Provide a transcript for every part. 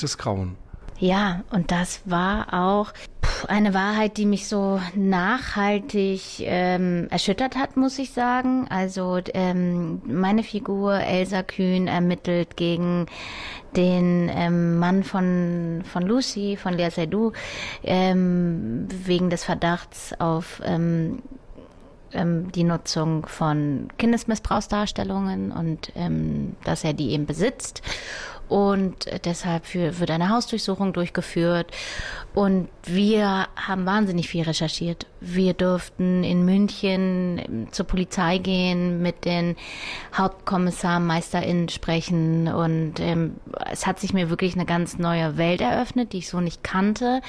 echtes Grauen. Ja, und das war auch eine Wahrheit, die mich so nachhaltig erschüttert hat, muss ich sagen. Also meine Figur Elsa Kühn ermittelt gegen den Mann von Lucy, von Léa Seydoux, wegen des Verdachts auf die Nutzung von Kindesmissbrauchsdarstellungen und dass er die eben besitzt. Und deshalb wird eine Hausdurchsuchung durchgeführt. Und wir haben wahnsinnig viel recherchiert. Wir durften in München zur Polizei gehen, mit den HauptkommissarmeisterInnen sprechen. Und es hat sich mir wirklich eine ganz neue Welt eröffnet, die ich so nicht kannte.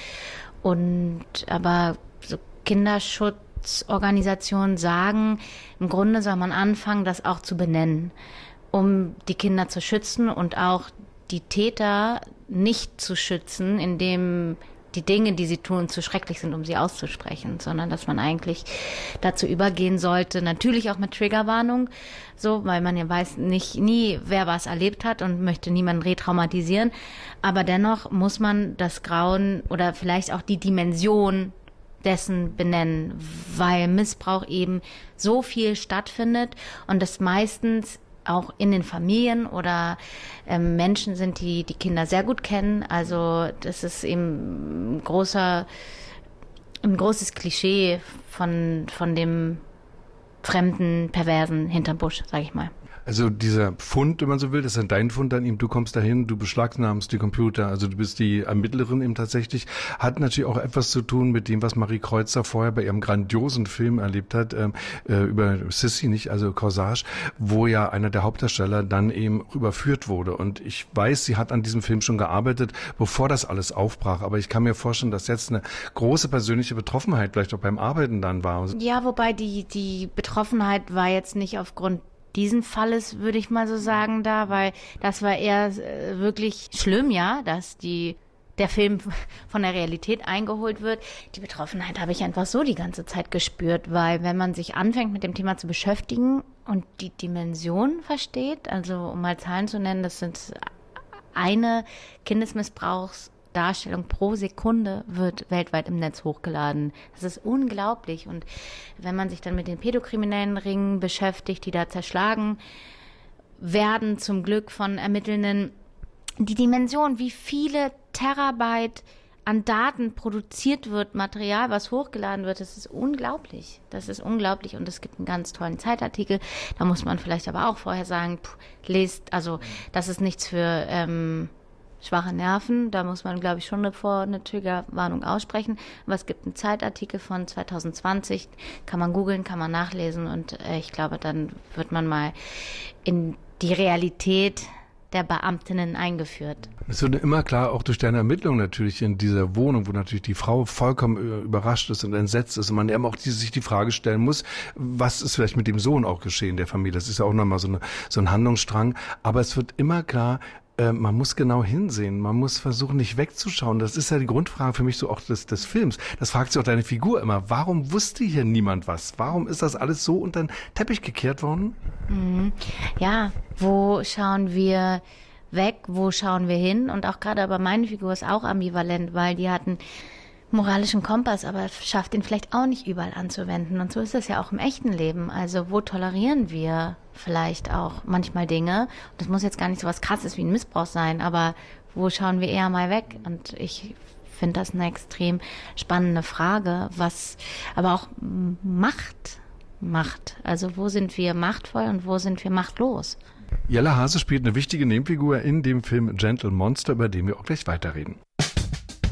Aber so Kinderschutzorganisationen sagen, im Grunde soll man anfangen, das auch zu benennen, um die Kinder zu schützen und auch die Täter nicht zu schützen, indem die Dinge, die sie tun, zu schrecklich sind, um sie auszusprechen, sondern dass man eigentlich dazu übergehen sollte, natürlich auch mit Triggerwarnung, so, weil man ja weiß nie, wer was erlebt hat und möchte niemanden retraumatisieren, aber dennoch muss man das Grauen oder vielleicht auch die Dimension dessen benennen, weil Missbrauch eben so viel stattfindet und das meistens auch in den Familien oder Menschen sind, die Kinder sehr gut kennen. Also das ist eben ein großes Klischee von dem fremden, perversen hinterm Busch, sag ich mal. Also dieser Fund, wenn man so will, das ist dann dein Fund an ihm, du kommst dahin, du beschlagnahmst die Computer, also du bist die Ermittlerin eben tatsächlich, hat natürlich auch etwas zu tun mit dem, was Marie Kreuzer vorher bei ihrem grandiosen Film erlebt hat, über Sissy, nicht, also Corsage, wo ja einer der Hauptdarsteller dann eben überführt wurde. Und ich weiß, sie hat an diesem Film schon gearbeitet, bevor das alles aufbrach, aber ich kann mir vorstellen, dass jetzt eine große persönliche Betroffenheit vielleicht auch beim Arbeiten dann war. Ja, wobei die Betroffenheit war jetzt nicht aufgrund diesen Falles, würde ich mal so sagen, weil das war eher wirklich schlimm, ja, dass der Film von der Realität eingeholt wird. Die Betroffenheit habe ich einfach so die ganze Zeit gespürt, weil wenn man sich anfängt mit dem Thema zu beschäftigen und die Dimension versteht, also um mal Zahlen zu nennen, das sind eine Kindesmissbrauchsdarstellung pro Sekunde wird weltweit im Netz hochgeladen. Das ist unglaublich. Und wenn man sich dann mit den pädokriminellen Ringen beschäftigt, die da zerschlagen werden, zum Glück von Ermittelnden, die Dimension, wie viele Terabyte an Daten produziert wird, Material, was hochgeladen wird, das ist unglaublich. Das ist unglaublich und es gibt einen ganz tollen Zeitartikel. Da muss man vielleicht aber auch vorher sagen, lest, also das ist nichts für schwache Nerven, da muss man, glaube ich, schon eine Triggerwarnung aussprechen. Aber es gibt einen Zeitartikel von 2020, kann man googeln, kann man nachlesen und ich glaube, dann wird man mal in die Realität der Beamtinnen eingeführt. Es wird immer klar, auch durch deine Ermittlung natürlich in dieser Wohnung, wo natürlich die Frau vollkommen überrascht ist und entsetzt ist und man eben auch sich die Frage stellen muss, was ist vielleicht mit dem Sohn auch geschehen, der Familie. Das ist ja auch nochmal so ein Handlungsstrang. Aber es wird immer klar, man muss genau hinsehen, man muss versuchen, nicht wegzuschauen. Das ist ja die Grundfrage für mich so auch des Films. Das fragt sich auch deine Figur immer. Warum wusste hier niemand was? Warum ist das alles so unter den Teppich gekehrt worden? Ja, wo schauen wir weg, wo schauen wir hin? Und auch gerade aber meine Figur ist auch ambivalent, weil die hatten moralischen Kompass, aber schafft ihn vielleicht auch nicht überall anzuwenden. Und so ist es ja auch im echten Leben. Also wo tolerieren wir vielleicht auch manchmal Dinge? Und das muss jetzt gar nicht so was Krasses wie ein Missbrauch sein, aber wo schauen wir eher mal weg? Und ich finde das eine extrem spannende Frage, was aber auch Macht macht. Also wo sind wir machtvoll und wo sind wir machtlos? Jella Hase spielt eine wichtige Nebenfigur in dem Film Gentle Monster, über den wir auch gleich weiterreden.